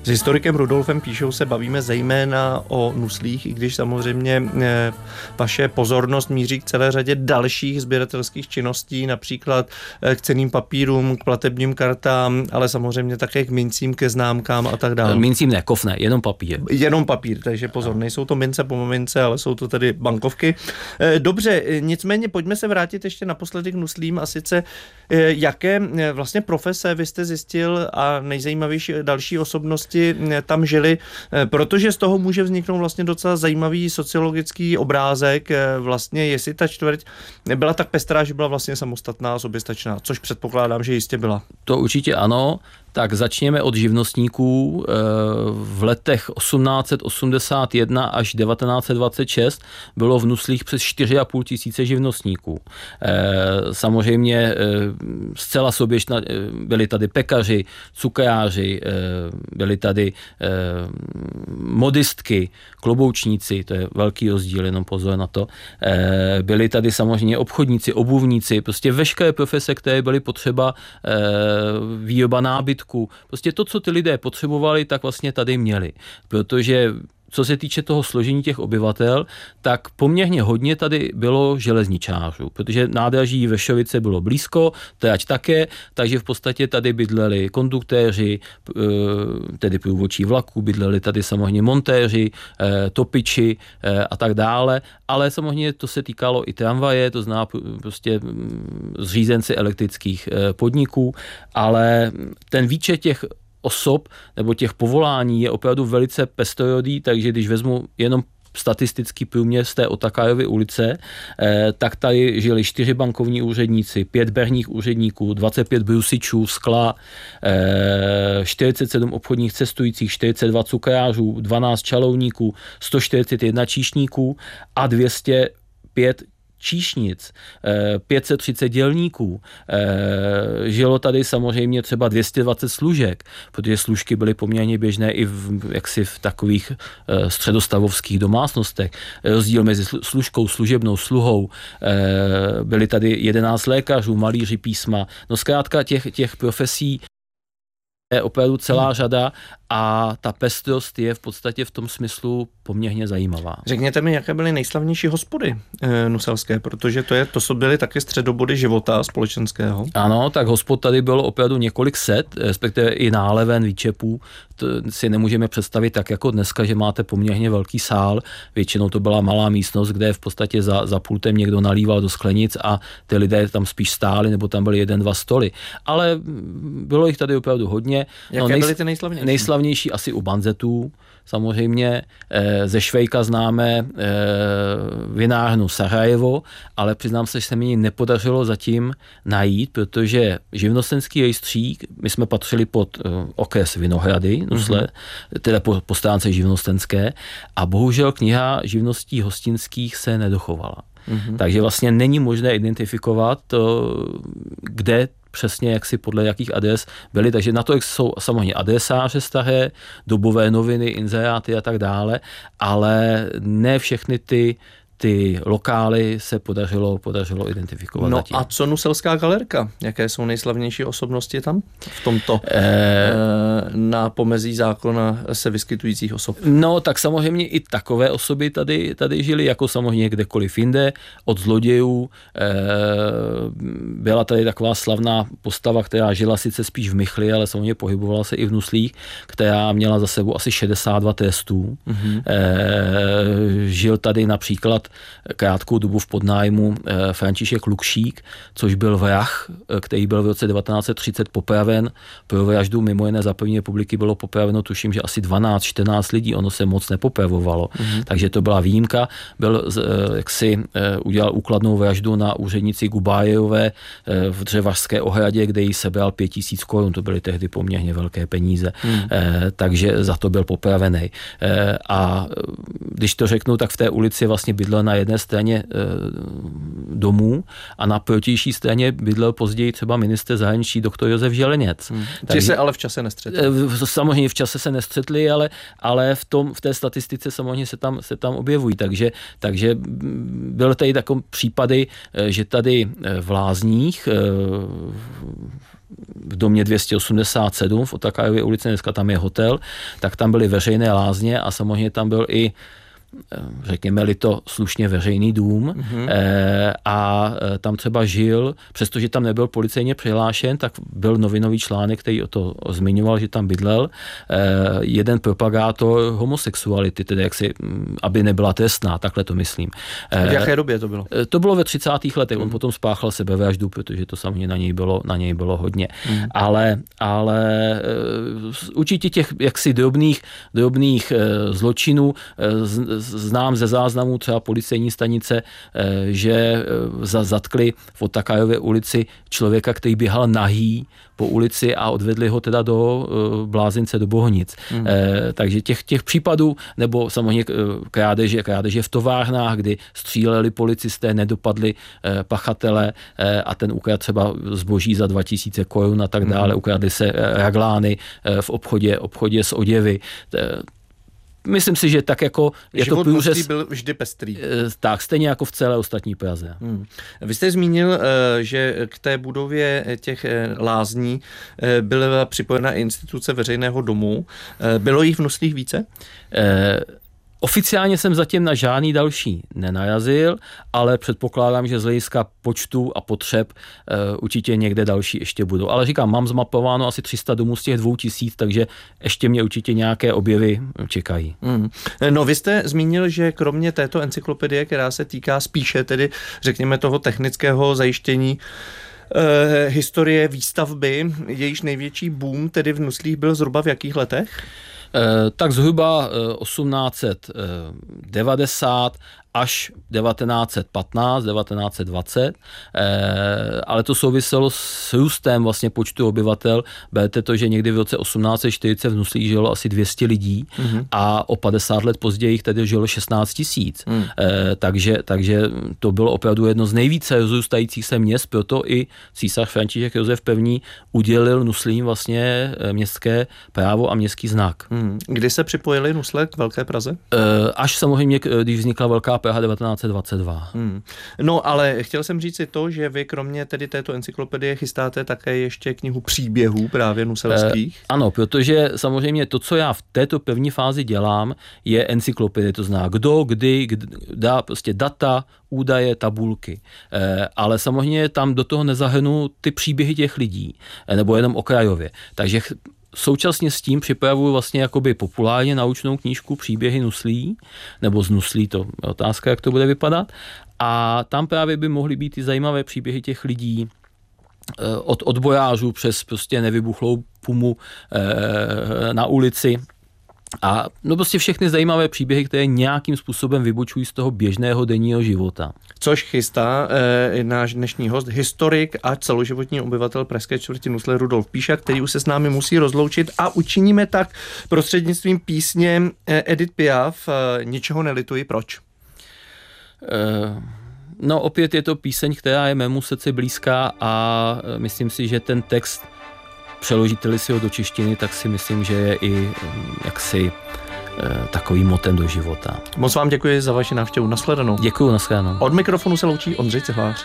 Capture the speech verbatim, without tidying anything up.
S historikem Rudolfem Píšou se bavíme zejména o nuslích, i když samozřejmě vaše pozornost míří k celé řadě dalších sběratelských činností, například k cenným papírům, k platebním kartám, ale samozřejmě také k mincím, ke známkám a tak dále. Mincím ne, kov ne, jenom papír. Jenom papír, takže pozor, nejsou to mince po mince, ale jsou to tedy bankovky. Dobře, nicméně pojďme se vrátit ještě naposledy k nuslím a sice jaké vlastně profese vy jste zjistil a nejzajímavější další osobnosti tam žili, protože z toho může vzniknout vlastně docela zajímavý sociologický obrázek, vlastně jestli ta čtvrť byla tak pestrá, že byla vlastně samostatná a soběstačná, což předpokládám, že jistě byla. To určitě ano. Tak začněme od živnostníků. V letech osmnáct set osmdesát jedna až devatenáct set dvacet šest bylo v Nuslích přes čtyři a půl tisíce živnostníků. Samozřejmě zcela soběčná byli tady pekaři, cukráři, byli tady modistky, kloboučníci, to je velký rozdíl, jenom pozor na to. Byli tady samozřejmě obchodníci, obuvníci, prostě veškeré profese, které byly potřeba, výroba nábytku. Prostě to, co ty lidé potřebovali, tak vlastně tady měli. Protože co se týče toho složení těch obyvatel, tak poměrně hodně tady bylo železničářů, protože nádraží Vršovice bylo blízko, trať také, takže v podstatě tady bydleli konduktéři, tedy průvodčí vlaků, bydleli tady samozřejmě montéři, topiči a tak dále, ale samozřejmě to se týkalo i tramvaje, to znamená prostě zřízenci elektrických podniků, ale ten výčet těch osob nebo těch povolání je opravdu velice pestrorodý, takže když vezmu jenom statistický průměr z té Otakárovy ulice, eh, tak tady žili čtyři bankovní úředníci, pět berních úředníků, dvacet pět brusičů, skla, eh, čtyřicet sedm obchodních cestujících, čtyřicet dva cukrářů, dvanáct čalouníků, sto čtyřicet jedna číšníků a dvě stě pět číšnic, pět set třicet dělníků. Žilo tady samozřejmě třeba dvě stě dvacet služek, protože služky byly poměrně běžné i v, jaksi v takových středostavovských domácnostech. Rozdíl mezi služkou, služebnou, sluhou. Byly tady jedenáct lékařů, malíři písma. No zkrátka těch, těch profesí je opravdu celá řada a ta pestrost je v podstatě v tom smyslu poměrně zajímavá. Řekněte mi, jaké byly nejslavnější hospody e, nuselské, protože to, je, to jsou byly taky středobody života společenského. Ano, tak hospod tady bylo opravdu několik set, respektive i náleven, výčepů. To si nemůžeme představit tak jako dneska, že máte poměrně velký sál. Většinou to byla malá místnost, kde v podstatě za, za pultem někdo nalíval do sklenic a ty lidé tam spíš stáli, nebo tam byly jeden, dva stoly. Ale bylo jich tady opravdu hodně. Jaké no, nejs- byly ty nejslavnější? Nejslavnější asi u Banzetů. Samozřejmě ze Švejka známe vinárnu Sarajevo, ale přiznám se, že se mi nepodařilo zatím najít, protože živnostenský rejstřík, my jsme patřili pod okres Vinohrady, Nusle, mm-hmm. teda po, po stránce živnostenské, a bohužel kniha živností hostinských se nedochovala. Mm-hmm. Takže vlastně není možné identifikovat, kde přesně jak si podle jakých adres byly, takže na to jsou samozřejmě adresáře staré, dobové noviny, inzeráty a tak dále, ale ne všechny ty ty lokály se podařilo, podařilo identifikovat. No zatím. A co Nuselská galerka? Jaké jsou nejslavnější osobnosti tam v tomto e... na pomezí zákona se vyskytujících osob? No tak samozřejmě i takové osoby tady, tady žily, jako samozřejmě kdekoliv jinde, od zlodějů. E... Byla tady taková slavná postava, která žila sice spíš v Michli, ale samozřejmě pohybovala se i v Nuslích, která měla za sebou asi šedesát dva trestů. Mm-hmm. E... Žil tady například krátkou dobu v podnájmu František Lukšík, což byl vrah, který byl v roce devatenáct set třicet popraven. Pro vraždu mimo jiné za první republiky bylo popraveno, tuším, že asi dvanáct čtrnáct lidí, ono se moc nepopravovalo. Mm-hmm. Takže to byla výjimka. Byl, jak si udělal úkladnou vraždu na úřednici Gubájové v Dřevařské ohradě, kde jí sebral pět tisíc korun. To byly tehdy poměrně velké peníze. Mm. Takže za to byl popravený. A když to řeknu, tak v té ulici vlastně bydlel na jedné straně e, domů a na protější straně bydlel později třeba ministr zahraničí doktor Josef Želeněc. Hmm. Takže se ale v čase nestřetli. samozřejmě v čase se nestřetli, ale, ale v, tom, v té statistice samozřejmě se tam, se tam objevují. Takže, takže byly tady takové případy, že tady v Lázních v domě dvě stě osmdesát sedm v Otakajově ulici, dneska tam je hotel, tak tam byly veřejné lázně a samozřejmě tam byl i, řekněme-li to slušně, veřejný dům mm-hmm. e, a tam třeba žil, přestože tam nebyl policejně přihlášen, tak byl novinový článek, který o to zmiňoval, že tam bydlel e, jeden propagátor homosexuality, tedy jaksi, aby nebyla trestná, takhle to myslím. E, v jaké době to bylo? E, to bylo ve třicátých letech, mm. on potom spáchal sebevraždu, protože to samozřejmě na něj bylo, na něj bylo hodně. Mm. Ale, ale e, určitě těch jaksi drobných, drobných e, zločinů e, znám ze záznamů třeba policejní stanice, že zatkli v Otakajově ulici člověka, který běhal nahý po ulici a odvedli ho teda do Blázince, do Bohnic. Hmm. Takže těch, těch případů, nebo samozřejmě krádeže, krádeže v továrnách, kdy stříleli policisté, nedopadli pachatele a ten ukradl třeba zboží za dva tisíce korun a tak dále, hmm. ukradly se raglány v obchodě, obchodě s oděvy. Myslím si, že tak jako je život to průřez, byl vždy pestrý. Tak, stejně jako v celé ostatní Praze. Hmm. Vy jste zmínil, že k té budově těch lázní byla připojena instituce veřejného domu. Bylo jich v Nuslích více? Eh, Oficiálně jsem zatím na žádný další nenarazil, ale předpokládám, že z hlediska počtu a potřeb e, určitě někde další ještě budou. Ale říkám, mám zmapováno asi tři sta domů z těch dvou tisíc, takže ještě mě určitě nějaké objevy čekají. Mm. No vy jste zmínil, že kromě této encyklopedie, která se týká spíše tedy, řekněme, toho technického zajištění e, historie výstavby, jejíž největší boom tedy v Nuslích byl zhruba v jakých letech? Tak zhruba osmnáct set devadesát až devatenáct set patnáct, devatenáct set dvacet, ale to souviselo s růstem vlastně počtu obyvatel. Berte to, že někdy v roce osmnáct set čtyřicet v Nuslích žilo asi dvě stě lidí mm-hmm. a o padesát let později jich tady žilo šestnáct tisíc. Mm. Takže, takže to bylo opravdu jedno z nejvíce rozrůstajících se měst, proto i císař František Josef první udělil Nuslím vlastně městské právo a městský znak. Mm. Kdy se připojili Nusle k Velké Praze? Až samozřejmě, když vznikla Velká Praha devatenáct set dvacet dva. Hmm. No, ale chtěl jsem říct si to, že vy kromě tedy této encyklopedie chystáte také ještě knihu příběhů právě nuselských. Eh, ano, protože samozřejmě to, co já v této první fázi dělám, je encyklopedie, to znamená kdo, kdy, kdy, dá prostě data, údaje, tabulky. Eh, ale samozřejmě tam do toho nezahrnu ty příběhy těch lidí, eh, nebo jenom okrajově. Takže současně s tím připravuju vlastně jakoby populárně naučnou knížku Příběhy Nuslí, nebo z Nuslí, to je otázka, jak to bude vypadat. A tam právě by mohly být i zajímavé příběhy těch lidí, od odbojářů přes prostě nevybuchlou pumu na ulici. A no prostě všechny zajímavé příběhy, které nějakým způsobem vybočují z toho běžného denního života. Což chystá e, náš dnešní host, historik a celoživotní obyvatel pražské čtvrti Nusle Rudolf Píša, který už se s námi musí rozloučit a učiníme tak prostřednictvím písně Edith Piaf e, Ničeho nelituji. Proč? E, no opět je to píseň, která je mému srdci blízká a myslím si, že ten text, přeložíte-li si ho do češtiny, tak si myslím, že je i jaksi e, takovým motem do života. Moc vám děkuji za vaši návštěvu. Nashledanou. Děkuji, nashledanou. Od mikrofonu se loučí Ondřej Cihlář.